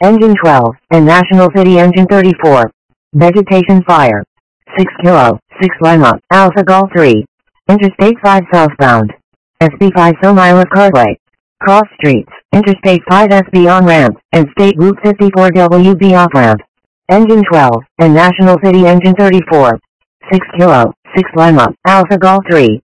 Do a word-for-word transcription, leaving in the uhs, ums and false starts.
Engine twelve, and National City Engine thirty-four. Vegetation fire. six Kilo, six Lima, Alpha Golf three. Interstate five southbound. S B five Somila Cartway. Cross streets, Interstate five S B on-ramp, and State Route fifty-four W B off-ramp. Engine twelve, and National City Engine thirty-four. six Kilo, six Lima, Alpha Golf three.